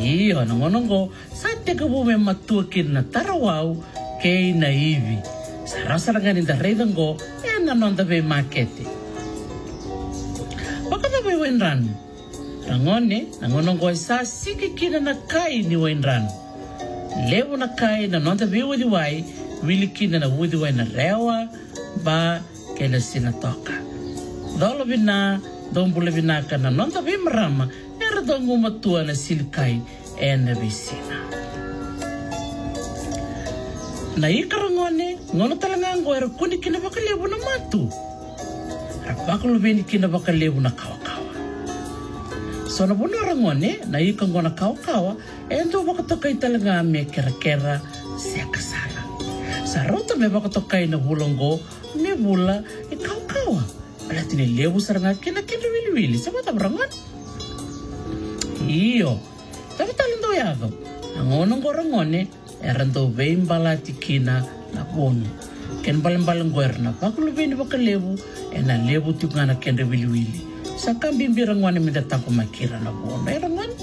Iyo nangonongo sa teka bume matuakin na tarawau kay naivi. Sarasaranga ni daredango nanonda be makete. Baka be wenran. Rangone nangonongo sa sikikina na kai ni wenran. Lewo na kai nanonda be wadiwai wilikina na wadiwai na rewa ba kena sinatoka. Dolo bina dombule bina ka nanonda be marama era dongo matua na silkai na bisina. Na ikarangone ngono talangango era kundi kina bakalebu na matu. Rapakalo beni kina bakalebu na kawa-kawa. So na buno rangone na ikango na kawa-kawa endo bakatokai talanga me kera-kera siya kasala. Sa rota me bakatokai na bulongo me bula kawa-kawa. Ala tinelebu saranga kina wili-wili sa mata barangon. Iyo, tapi talando yado. Nangonong gorangone erando vein balati kina na bono. Ken balang-balang guer na pakulo vein bakalebu na lebu tukana kende wili-wili. Sa kambimbirangwane mindatang kumakira na bono. Erangan.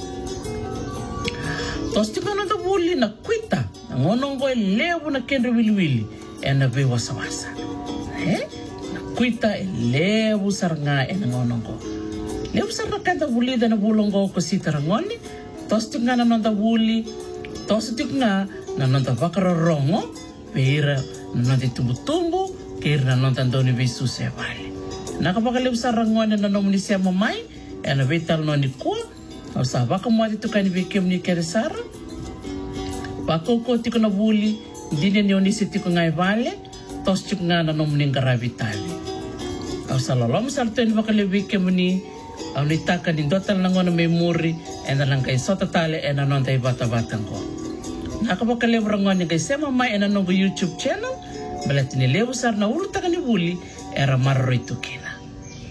Tos tukana na buli na kwita. Nangonong goe lebu na kende wili-wili na ve wasa-wasa. Na kwita lebu saranga nangonong go. Lebu saranga kanta buli na bulong go ko sitarangone. Tos tukana na buli. Tos tukana nanonta vakarorongo, pera nanonta tumbu-tumbu, kira nanonta doni visu sevale. Nakapakaliw sa rangone na nomuni siya mamay, na vital no ni kuwa, o sa vakamwati to kani vikim ni keresara. Pakoko tiko na buli, hindi niya nionisi tiko ngay vale, tos tiko nga na nomuni ngaravitali. O sa lalom sa alto ni vakaliw vikim ni, au nitaka ni dotal nangon na memori, na lang kay sotatali, nanonta ibata-batang ko. Nakapakalebu rangone kay sema may nanong YouTube channel, balat ni lebu sar na uruta ka ni buli era marro ito kina.